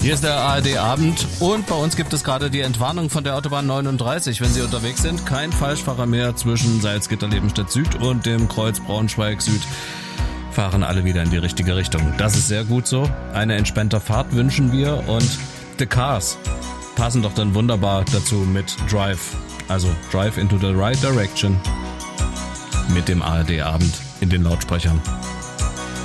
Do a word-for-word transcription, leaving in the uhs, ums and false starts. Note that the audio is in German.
Hier ist der A R D-Abend und bei uns gibt es gerade die Entwarnung von der Autobahn neununddreißig. Wenn Sie unterwegs sind, kein Falschfahrer mehr zwischen Salzgitter-Lebenstedt Süd und dem Kreuz Braunschweig Süd. Fahren alle wieder in die richtige Richtung. Das ist sehr gut so. Eine entspannte Fahrt wünschen wir und The Cars passen doch dann wunderbar dazu mit Drive. Also Drive into the right direction mit dem A R D-Abend in den Lautsprechern.